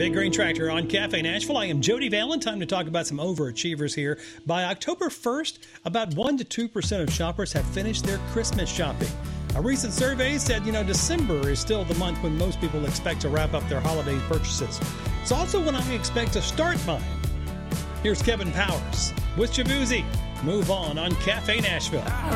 Big Green Tractor on Cafe Nashville. I am Jody Valentine to talk about some overachievers here. By October 1st, about 1 to 2% of shoppers have finished their Christmas shopping. A recent survey said, December is still the month when most people expect to wrap up their holiday purchases. It's also when I expect to start mine. Here's Kevin Powers with Jabouzi. Move on Cafe Nashville.